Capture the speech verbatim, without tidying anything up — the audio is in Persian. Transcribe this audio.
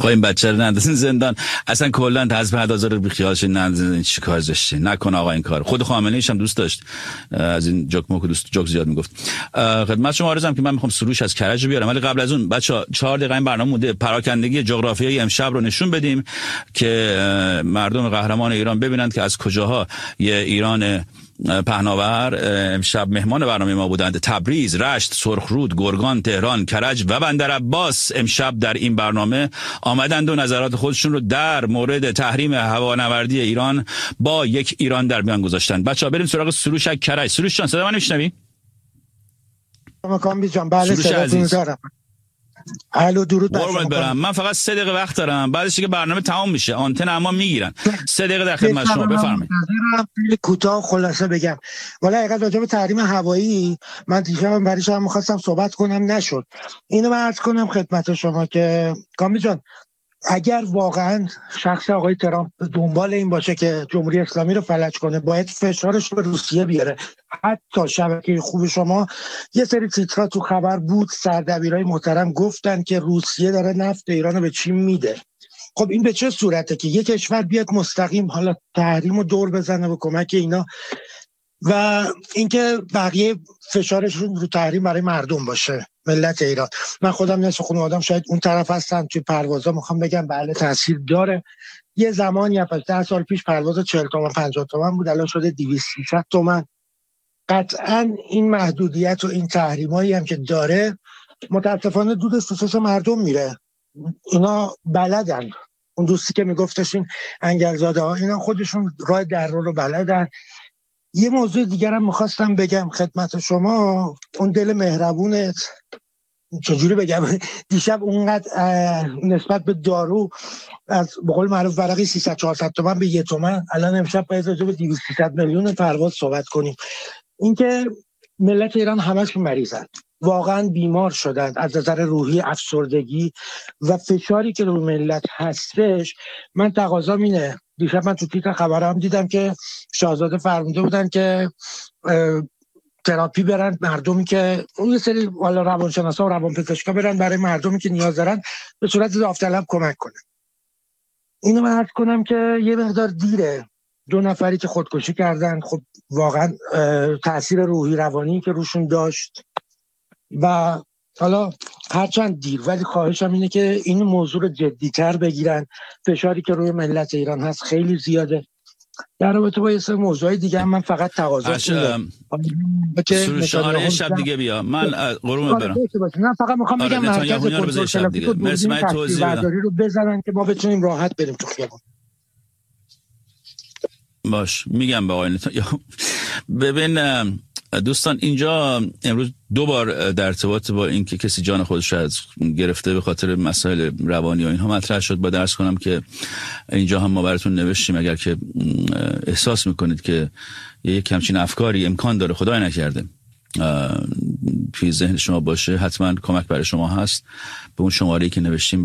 خب این بچه رو نندازین زندان، اصلا کلا حزب هزار رو بیخیالش نندازین. چی کار داشتی؟ نکن آقا این کار. خود خامنه ایش هم دوست داشت از این جوک موک دوست جوک زیاد میگفت. خدمت شما عرضم که من میخوام سروش از کرج بیارم، ولی قبل از اون بچا چهار دقیقه این برنامه مونده پراکندگی جغرافیایی امشب رو نشون بدیم که مردم قهرمان ایران ببینند که از کجاها یه ایران پهناور امشب مهمان برنامه ما بودند. تبریز، رشت، سرخرود، گرگان، تهران، کرج و بندرعباس امشب در این برنامه آمدند و نظرات خودشون رو در مورد تحریم هوانوردی ایران با یک ایران در میان گذاشتند. بچه‌ها بریم سراغ سروش از کرج. سروش جان صدا من میشنوی؟ کامبیز جان بله صداتون دارم. الو درود بر شما. برم. من فقط سه دقیقه وقت دارم، بعدش که برنامه تمام میشه آنتن اما میگیرن. سه دقیقه در خدمت شما، بفرمایید. خیلی کوتاه خلاصه بگم. والا حقیقت راجع به تحریم هوایی من دیشب برای شما می‌خواستم صحبت کنم نشد. اینو من عرض کنم خدمت شما که کامبیز جان اگر واقعا شخص آقای ترامپ دنبال این باشه که جمهوری اسلامی رو فلج کنه، باید فشارش به روسیه بیاره. حتی شبکه خوب شما یه سری تیترا تو خبر بود، سردبیرای محترم گفتن که روسیه داره نفت ایران رو به چین میده. خب این به چه صورته که یک کشور بیاد مستقیم حالا تحریم رو دور بزنه به کمک اینا و اینکه بقیه فشارشون رو تحریم برای مردم باشه، ملت ایران. من خودم نصف خونه آدم شاید اون طرف هستم توی پروازا، میخوام بگم بله تاثیر داره. یه زمانی یا ده سال پیش پرواز چهل تومن پنجاه تومن بود، الان شده دویست سیصد تومن. قطعا این محدودیت و این تحریمایی هم که داره متاسفانه دود سوسوس مردم میره. اینا بلدن، اون دوستی که میگفتش این انگلزاده ها اینا خودشون راه در رو بلدن. یه موضوع دیگر هم میخواستم بگم خدمت شما، اون دل مهربونت چجوری بگم دیشب اونقدر نسبت به دارو از بقول معروف ورقی سیصد چهارصد تومن به یک تومن، الان امشب باید راجع به دویست سیصد میلیون پرواز صحبت کنیم. اینکه ملت ایران همش مریضن، واقعا بیمار شدن از نظر روحی، افسردگی و فشاری که رو ملت هستش. من تقاضام اینه، دیشب من تو تیتر خبرام دیدم که شاهزاده فرموده بودن که تراپی برن مردمی که اون یه سری والا روانشناسا و روانپزشکا برن برای مردمی که نیاز دارن به صورت داوطلب کمک کنن. اینو من عرض کنم که یه مقدار دیره. دو نفری که خودکشی کردن، خب واقعا تأثیر روحی روانی که روشون داشت و حالا هرچند دیر، ولی خواهشم اینه که این موضوع رو جدی‌تر بگیرن. فشاری که روی ملت ایران هست خیلی زیاده. در رابطه با یه سری موضوعی دیگه هم من فقط تقاضا کنم که سروش شب دیگه بیا، من قربونت برم. من فقط میخوام بگم مرکز کنترل ترافیک و دوربین تصویربرداری رو بزنن که ما بتونیم راحت بریم تو خیابون. باش میگم به آقای نتانیاهو. ببین دوستان، اینجا امروز دو بار در ارتباط با این که کسی جان خودش رو از گرفته به خاطر مسائل روانی و اینها مطرح شد. با درس کنم که اینجا هم ما براتون نوشتیم اگر که احساس میکنید که یک همچین افکاری امکان داره، خدای نکرده توی ذهن شما باشه، حتما کمک برای شما هست. به اون شماره‌ای که نوشتیم